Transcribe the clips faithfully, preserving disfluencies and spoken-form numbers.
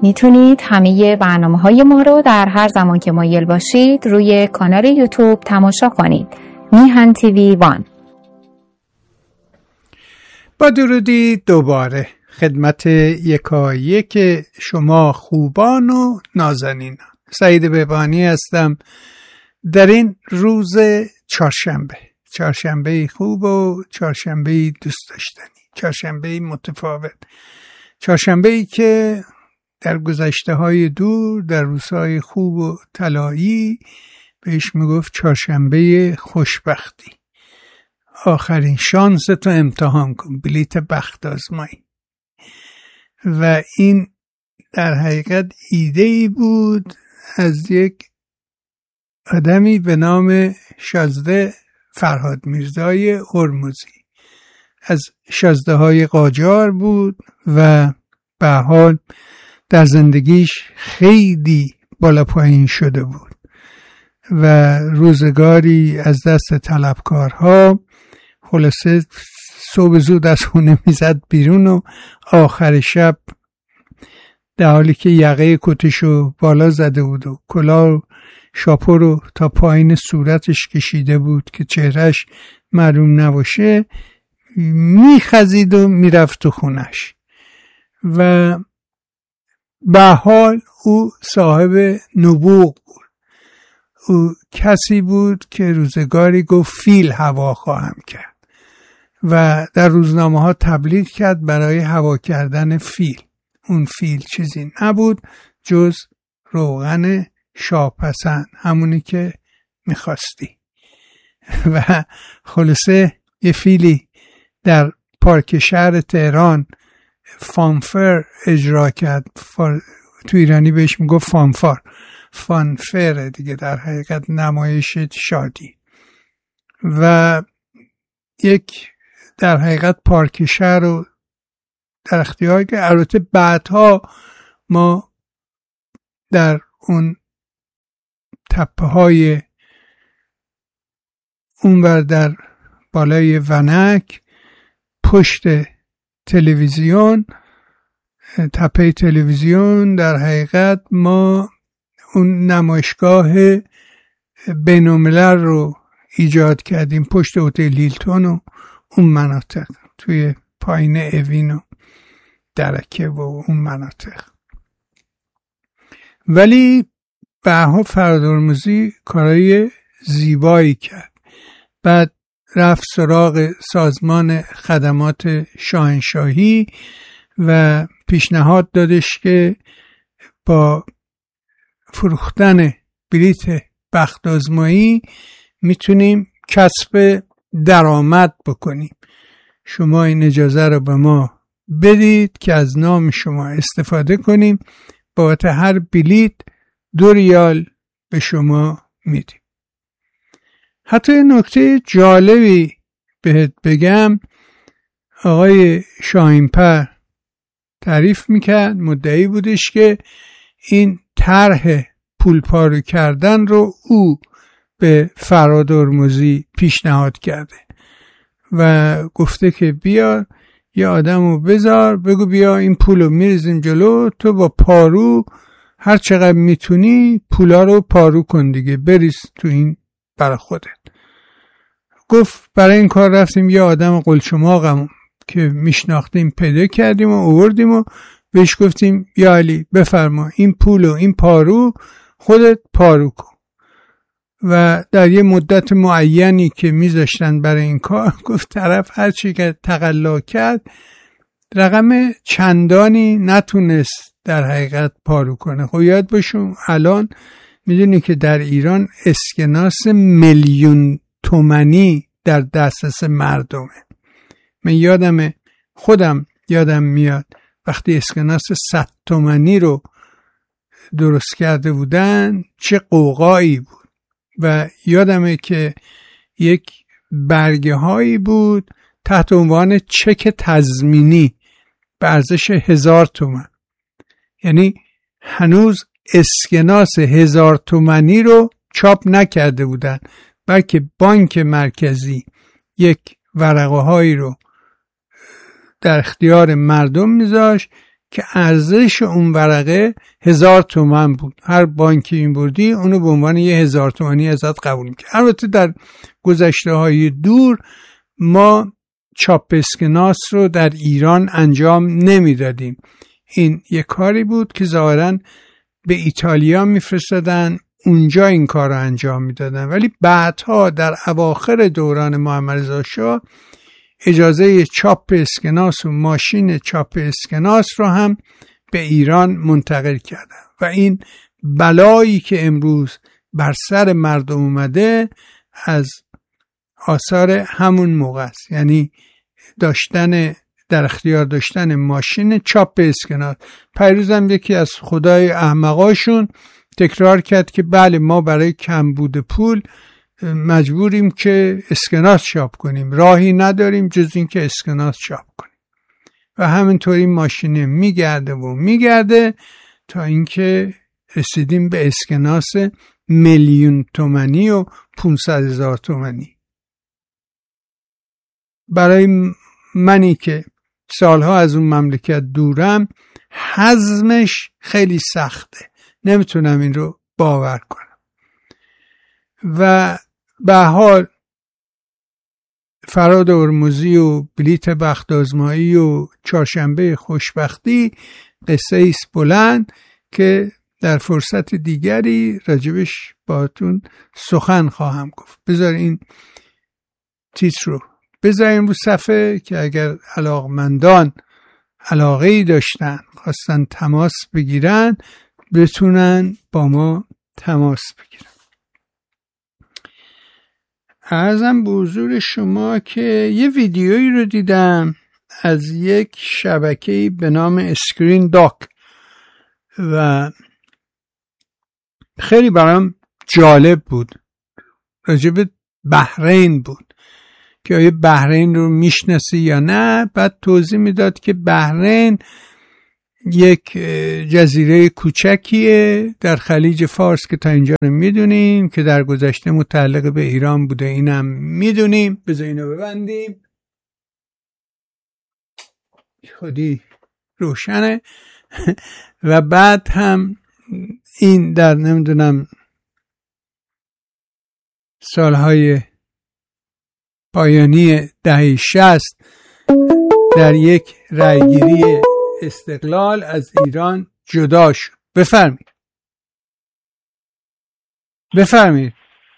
میتونید همه برنامه‌های ما رو در هر زمان که مایل باشید روی کانال یوتیوب تماشا کنید. میهن تیوی وان. با درودی دوباره خدمت یکایک شما خوبان و نازنینان. سعید بهبانی هستم در این روز چهارشنبه. چهارشنبه خوب و چهارشنبه دوست داشتنی، چهارشنبه متفاوت، چهارشنبه که در گذشته های دور، در روزهای خوب و طلایی بهش میگفت چهارشنبه خوشبختی. آخرین شانس تو امتحان کن، بلیت بخت آزمایی. و این در حقیقت ایده ای بود از یک آدمی به نام شازده فرهاد میرزای هرمزی. از شازده های قاجار بود و به حال در زندگیش خیلی بالا پایین شده بود و روزگاری از دست طلبکارها خلاصه صبح زود از خونه میزد بیرون و آخر شب در حالی که یقه کتشو بالا زده بود و کلاه شاپو رو تا پایین صورتش کشیده بود که چهرهش معلوم نباشه، میخزید و میرفت تو خونش. و به حال او صاحب نبوغ بود. او کسی بود که روزگاری گفت فیل هوا خواهم کرد و در روزنامه ها تبلیغ کرد برای هوا کردن فیل. اون فیل چیزی نبود جز روغن شاهپسند، همونی که میخواستی. و خلاصه یه فیلی در پارک شهر تهران فانفر اجرا کرد. تو ایرانی بهش میگفت فانفار، فانفر دیگه، در حقیقت نمایش شادی. و یک در حقیقت پارک شهر رو در اختیار که البته بعدها ما در اون تپه های اونور در بالای ونک پشت تلویزیون، تپه تلویزیون، در حقیقت ما اون نمایشگاه بین‌الملل رو ایجاد کردیم پشت هتل هیلتون و اون مناطق، توی پایین اوین و درکه و اون مناطق. ولی بهها فرهاد هرمزی کارهای زیبایی کرد. بعد رفت سراغ سازمان خدمات شاهنشاهی و پیشنهاد دادش که با فروختن بلیت بخت آزمایی میتونیم کسب درآمد بکنیم. شما این اجازه رو به ما بدید که از نام شما استفاده کنیم، بابت هر بلیت دو ریال به شما میدیم. حتی نکته جالبی بهت بگم، آقای شاهین‌پر تعریف میکرد، مدعی بودش که این طرح پول پارو کردن رو او به فرهاد هرمزی پیشنهاد کرده و گفته که بیا یه آدمو بذار، بگو بیا این پولو میریزیم جلو، تو با پارو هر چقدر میتونی پولا رو پارو کن دیگه، بریز تو این برای خودت. گفت برای این کار رفتیم یه آدم قلچماقم که میشناختیم پیدا کردیم و آوردیم و بهش گفتیم یا علی بفرما این پولو این پارو خودت پارو کن. و در یه مدت معینی که میذاشتن برای این کار، گفت طرف هر چی که تقلا کرد رقم چندانی نتونست در حقیقت پارو کنه. خب یاد باشون الان میدونی که در ایران اسکناس میلیون تومانی در دسترس مردمه. من یادمه، خودم یادم میاد وقتی اسکناس صد تومانی رو درست کرده بودن چه قوقایی بود. و یادمه که یک برگه هایی بود تحت عنوان چک تضمینی به ارزش هزار تومن. یعنی هنوز اسکناس هزار تومنی رو چاپ نکرده بودن، بلکه بانک مرکزی یک ورقه هایی رو در اختیار مردم میذاشت که ارزش اون ورقه هزار تومن بود. هر بانکی این بردی اونو به عنوان یه هزار تومانی ازت قبول میکرد. البته در گذشته های دور ما چاپ اسکناس رو در ایران انجام نمیدادیم. این یه کاری بود که ظاهراً به ایتالیا میفرستادن، اونجا این کار رو انجام میدادن، ولی بعدها در اواخر دوران محمد رضا شاه اجازه چاپ اسکناس و ماشین چاپ اسکناس رو هم به ایران منتقل کردن و این بلایی که امروز بر سر مردم اومده از آثار همون موقع است. یعنی داشتن در اختیار داشتن ماشین چاپ اسکناس. پیروزم یکی از خدای احمقاشون تکرار کرد که بله ما برای کمبود پول مجبوریم که اسکناس چاپ کنیم، راهی نداریم جز این که اسکناس چاپ کنیم و همینطوری ماشین میگرده و میگرده تا اینکه رسیدیم به اسکناس میلیون تومانی و پونصد هزار تومانی. برای منی که سالها از اون مملکت دورم هضمش خیلی سخته، نمیتونم این رو باور کنم. و به حال فراد هرمزی و بلیت بخت آزمایی و چهارشنبه خوشبختی قصه ایست بلند که در فرصت دیگری راجبش باهاتون سخن خواهم گفت. بذار این تیتر رو بذاریم رو صفحه که اگر علاقمندان علاقه‌ای داشتن خواستن تماس بگیرن بتونن با ما تماس بگیرن. عرضم به حضور شما که یه ویدیویی رو دیدم از یک شبکه‌ای به نام اسکرین داک و خیلی برام جالب بود. راجب بحرین بود که آیا بحرین رو میشناسی یا نه. بعد توضیح میداد که بحرین یک جزیره کوچکیه در خلیج فارس که تا اینجا رو میدونیم که در گذشته متعلق به ایران بوده، اینم میدونیم. بذار اینو ببندیم خودی روشنه. و بعد هم این در نمیدونم سالهای پایانی دهه شصت در یک رأیگیری استقلال از ایران جدا شد. بفرمید بفرمید.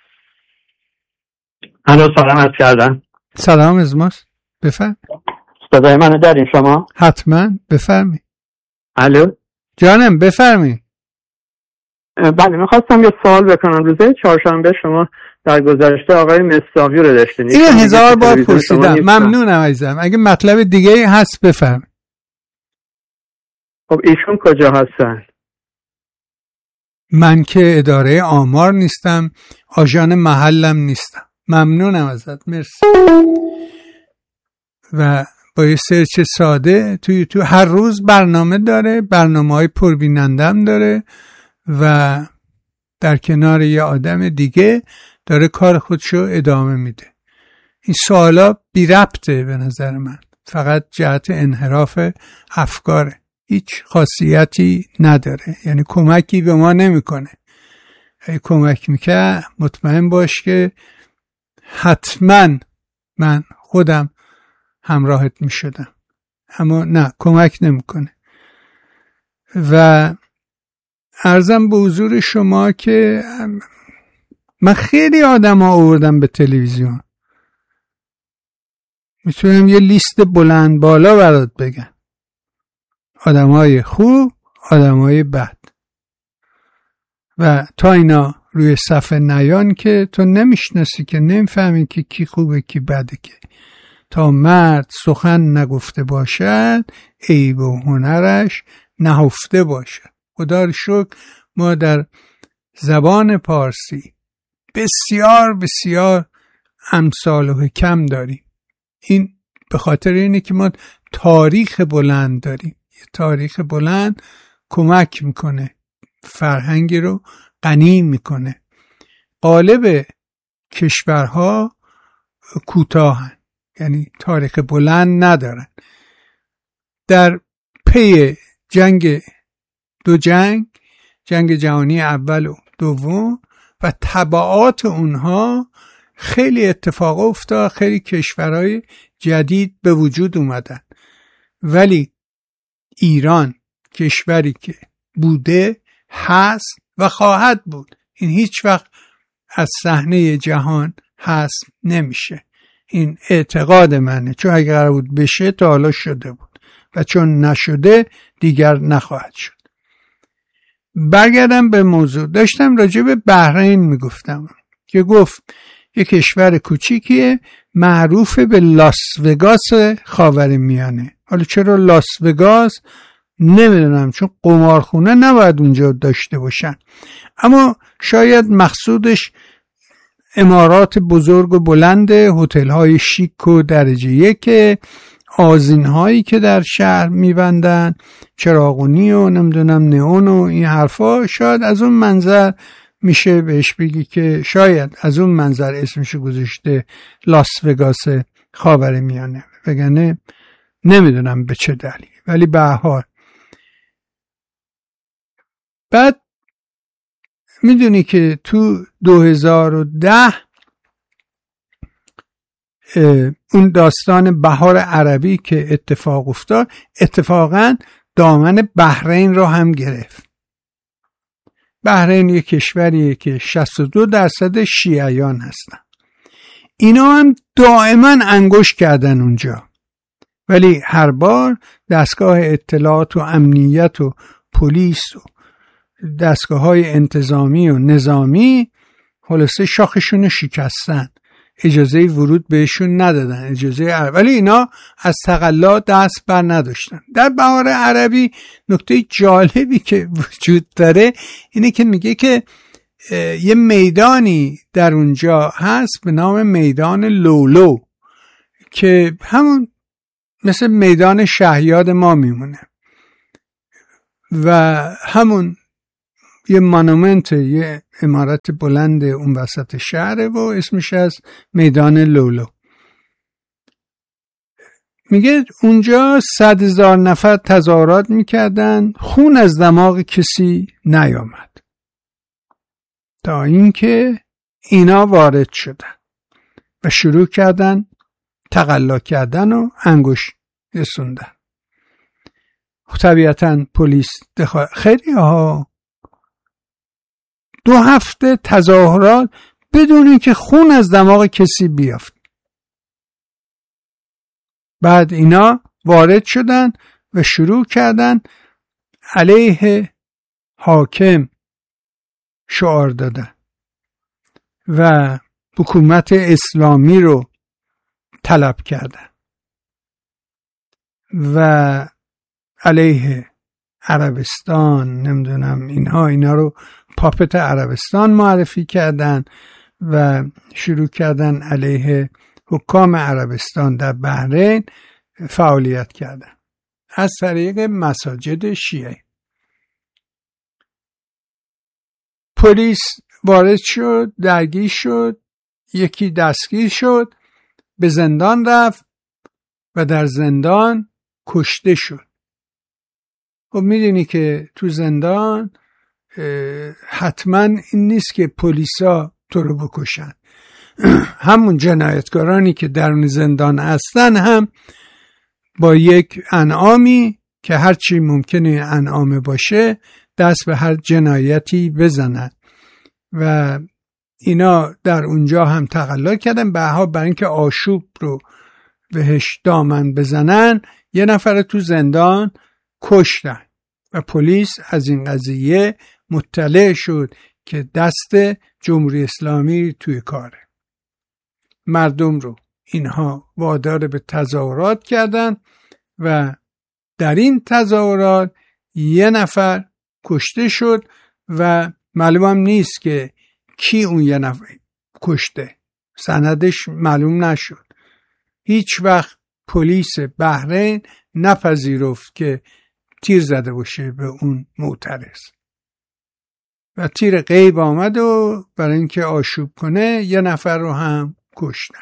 الو سلام عرض کردم. سلام از ماست. بفرمید. صدای منو دارین شما؟ حتما بفرمید. الو جانم بفرمید. بله میخواستم یه سوال بکنم. روزه چهارشنبه شما در گذشته آقای مصداقی رو داشتین. این هزار بار پرسیدم. ممنونم عزیزم. اگه مطلب دیگه هست بفرمید. خب ایشون کجا هستن؟ من که اداره آمار نیستم، آژان محلم نیستم. ممنونم ازت. مرسی. و با یه سرچ ساده توی تو هر روز برنامه داره، برنامه‌های پربینندم داره و در کنار یه آدم دیگه داره کار خودشو ادامه میده. این سوالا بی ربطه به نظر من، فقط جهت انحراف افکاره، هیچ خاصیتی نداره، یعنی کمکی به ما نمیکنه. اگه کمک میکنه مطمئن باش که حتما من خودم همراهت میشدم، اما نه کمک نمیکنه. و عرضم به حضور شما که من خیلی آدم ها آوردم به تلویزیون، میتونم یه لیست بلند بالا برات بگم، آدم های خوب، آدم های بد. و تا اینا روی صفحه نیان که تو نمیشناسی که نمیفهمی که کی خوبه کی بده، که تا مرد سخن نگفته باشد عیب و هنرش نهفته باشد. خدا رو شکر ما در زبان پارسی بسیار بسیار امثال و حکم داریم. این به خاطر اینه که ما تاریخ بلند داریم. یه تاریخ بلند کمک میکنه، فرهنگی رو غنی میکنه. غالب کشورها کوتاهن، یعنی تاریخ بلند ندارن. در پی جنگ دو جنگ جنگ جهانی اول و دوم و تبعات اونها خیلی اتفاق افتاد، خیلی کشورهای جدید به وجود اومدن، ولی ایران کشوری که بوده، هست و خواهد بود. این هیچ وقت از صحنه جهان حذف نمیشه. این اعتقاد منه، چون اگر قرار بود بشه تا حالا شده بود و چون نشده دیگر نخواهد شد. برگردم به موضوع. داشتم راجع به بحرین میگفتم که گفت یک کشور کوچیکیه معروف به لاس وگاس خاورمیانه. حالا چرا لاس وگاس نمیدونم، چون قمارخونه نباید اونجا داشته باشن، اما شاید مقصودش عمارات بزرگ و بلند، هتل های شیک و درجه یک، آذین هایی که در شهر میبندن، چراغونی و نمیدونم نئون و این حرفا. شاید از اون منظر میشه بهش بگی که شاید از اون منظر اسمشو گذاشته لاس وگاس خاورمیانه، وگرنه نمیدونم به چه دلیل. ولی به هر حال بعد میدونی که تو دو هزار و ده اون داستان بهار عربی که اتفاق افتاد، اتفاقا دامن بحرین رو هم گرفت. بحرین یک کشوریه که شصت و دو درصد شیعیان هستن. اینا هم دائما انگشت کردن اونجا، ولی هر بار دستگاه اطلاعات و امنیت و پلیس و دستگاه های انتظامی و نظامی خلاصه شاخشون شکستن، اجازه ورود بهشون ندادن، اجازه عرب. ولی اینا از تقلا دست بر نداشتن. در بهار عربی نکته جالبی که وجود داره اینه که میگه که یه میدانی در اونجا هست به نام میدان لولو که همون مثل میدان شهیاد ما میمونه و همون یه مانومنت، یه عمارت بلند اون وسط شهره و اسمش از میدان لولو. میگه اونجا صد هزار نفر تظاهرات میکردن، خون از دماغ کسی نیامد تا اینکه اینا وارد شدن و شروع کردن تقلا کردن و انگشت رسوندن. طبیعتاً پلیس دخال خیلی ها دو هفته تظاهرات بدون اینکه خون از دماغ کسی بیافت. بعد اینا وارد شدن و شروع کردن علیه حاکم شعار دادن و حکومت اسلامی رو طلب کردن و علیه عربستان نمیدونم اینها اینا رو پاپت عربستان معرفی کردن و شروع کردن علیه حکام عربستان در بحرین فعالیت کردن از طریق مساجد شیعه. پلیس وارد شد، درگیر شد، یکی دستگیر شد، به زندان رفت و در زندان کشته شد. خب میدونی که تو زندان حتما این نیست که پلیسا تو رو بکشن، همون جنایتکارانی که درون زندان هستن هم با یک انعامی که هرچی ممکنه انعام باشه دست به هر جنایتی بزنن و اینا در اونجا هم تقلا کردن. به ها برای اینکه آشوب رو بهش دامن بزنن یه نفر تو زندان کشتن و پلیس از این قضیه مطلع شد که دست جمهوری اسلامی توی کاره. مردم رو اینها وادار به تظاهرات کردن و در این تظاهرات یه نفر کشته شد و معلوم نیست که کی اون یه نفر کشته، سندش معلوم نشد. هیچ وقت پلیس بحرین نپذیرفت که تیر زده باشه به اون معترض و تیر غیب آمد و برای اینکه آشوب کنه یه نفر رو هم کشتن.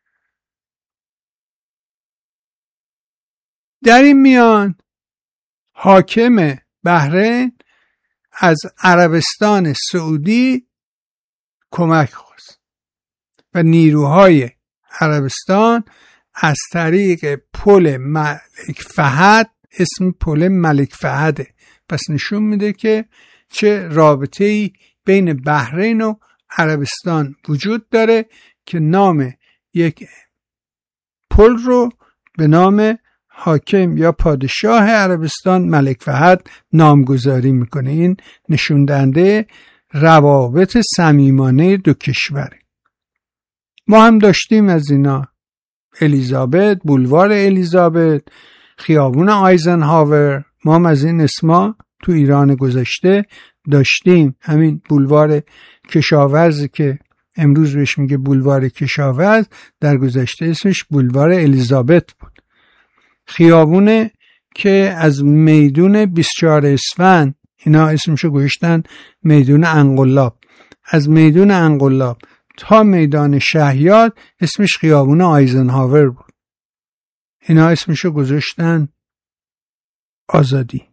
در این میان حاکم بحرین از عربستان سعودی کمک خواست و نیروهای عربستان از طریق پل ملک فهد، اسم پل ملک فهده، پس نشون میده که چه رابطه‌ای بین بحرین و عربستان وجود داره که نام یک پل رو به نام حاکم یا پادشاه عربستان ملک فهد نامگذاری میکنه. این نشون دهنده روابط صمیمانه دو کشوره. ما هم داشتیم از اینا، الیزابت، بولوار الیزابت، خیابون آیزنهاور، ما هم از این اسما تو ایران گذشته داشتیم. همین بولوار کشاورز که امروز بهش میگه بولوار کشاورز، در گذشته اسمش بولوار الیزابت بود. خیابونه که از میدون بیست و چهار اسفند، اینا اسمشو گذاشتن میدون انقلاب، از میدون انقلاب تا میدان شهیاد اسمش خیابون آیزنهاور بود. اینا اسمشو گذاشتن آزادی،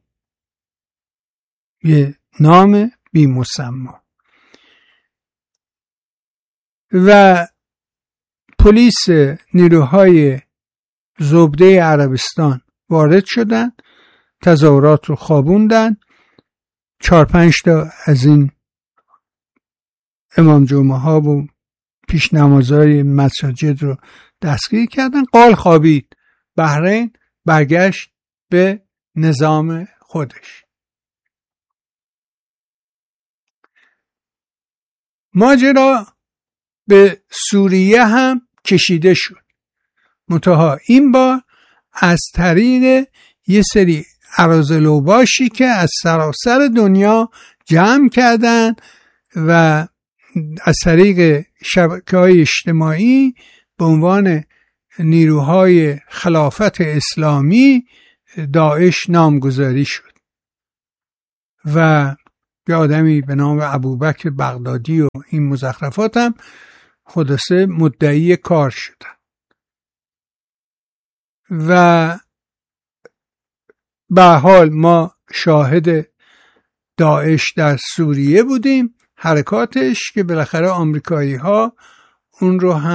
یه نام بی مسمى. و پلیس نیروهای زبده عربستان وارد شدن، تظاهرات رو خوابوندن، چهار پنج تا از این امام جمعه ها و پیش نمازهای مساجد رو دستگیر کردن. قال خوابید، بحرین برگشت به نظام خودش. ماجرا به سوریه هم کشیده شد، منتها این بار از طریق یه سری اراذلوباشی که از سراسر دنیا جمع کردن و از طریق شبکه‌های اجتماعی به عنوان نیروهای خلافت اسلامی داعش نامگذاری شد و یه آدمی به نام ابوبکر بغدادی و این مزخرفات هم خلاصه مدعی کار شدن. و به حال ما شاهد داعش در سوریه بودیم، حرکاتش که بالاخره آمریکایی ها اون رو هم